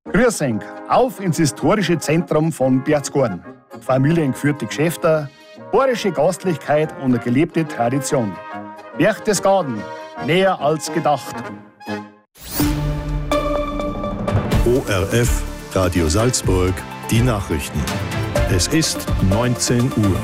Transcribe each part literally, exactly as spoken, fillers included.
Grüß euch, auf ins historische Zentrum von Berchtesgaden. Familiengeführte Geschäfte, bayerische Gastlichkeit und eine gelebte Tradition. Berchtesgaden, näher als gedacht. O R F, Radio Salzburg, die Nachrichten. Es ist neunzehn Uhr.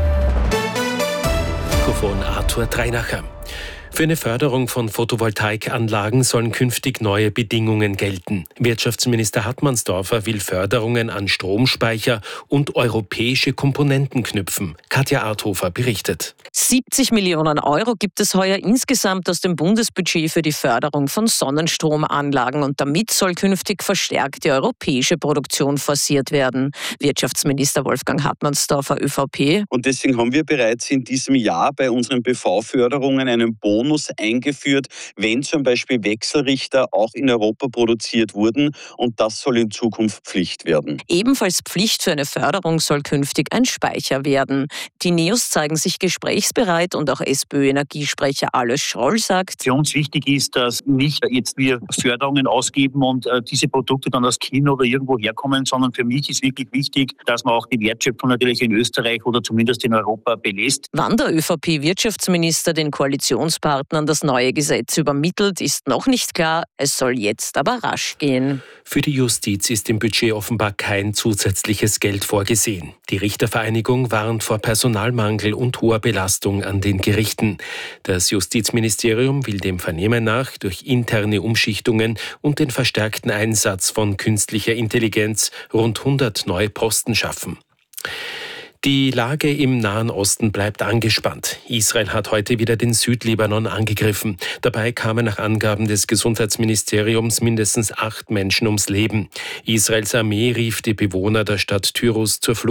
Mikrofon Arthur Dreinacher. Für eine Förderung von Photovoltaikanlagen sollen künftig neue Bedingungen gelten. Wirtschaftsminister Hartmannsdorfer will Förderungen an Stromspeicher und europäische Komponenten knüpfen. Katja Arthofer berichtet. siebzig Millionen Euro gibt es heuer insgesamt aus dem Bundesbudget für die Förderung von Sonnenstromanlagen und damit soll künftig verstärkt die europäische Produktion forciert werden. Wirtschaftsminister Wolfgang Hartmannsdorfer, ÖVP. Und deswegen haben wir bereits in diesem Jahr bei unseren B V-Förderungen einen Bonus eingeführt, wenn zum Beispiel Wechselrichter auch in Europa produziert wurden, und das soll in Zukunft Pflicht werden. Ebenfalls Pflicht für eine Förderung soll künftig ein Speicher werden. Die Neos zeigen sich gesprächsbereit und auch SPÖ-Energiesprecher Alois Schroll sagt: Für uns wichtig ist, dass nicht jetzt wir Förderungen ausgeben und äh, diese Produkte dann aus China oder irgendwo herkommen, sondern für mich ist wirklich wichtig, dass man auch die Wertschöpfung natürlich in Österreich oder zumindest in Europa belässt. Wann der ÖVP-Wirtschaftsminister den Koalitionspartnern das neue Gesetz übermittelt, ist noch nicht klar. Es soll jetzt aber rasch gehen. Für die Justiz ist im Budget offenbar kein zusätzliches Geld vorgesehen. Die Richtervereinigung warnt vor Personalmangel und hoher Belastung an den Gerichten. Das Justizministerium will dem Vernehmen nach durch interne Umschichtungen und den verstärkten Einsatz von künstlicher Intelligenz rund hundert neue Posten schaffen. Die Lage im Nahen Osten bleibt angespannt. Israel hat heute wieder den Südlibanon angegriffen. Dabei kamen nach Angaben des Gesundheitsministeriums mindestens acht Menschen ums Leben. Israels Armee rief die Bewohner der Stadt Tyrus zur Flucht.